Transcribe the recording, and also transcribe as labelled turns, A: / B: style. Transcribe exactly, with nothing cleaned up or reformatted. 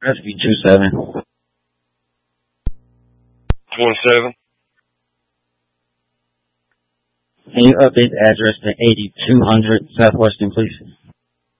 A: Rescue two seven.
B: One seven.
A: Can you update the address to eighty-two hundred Southwestern, please?